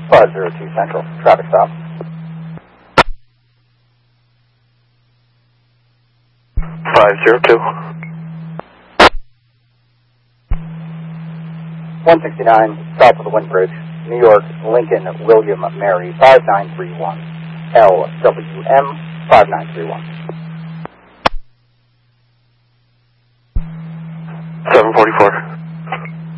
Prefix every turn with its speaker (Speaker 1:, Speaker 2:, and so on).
Speaker 1: 502 Central, traffic stop.
Speaker 2: 502.
Speaker 1: 169, south of the Windbridge, New York, Lincoln, William, Mary, 5931, LWM, 5931.
Speaker 2: 744.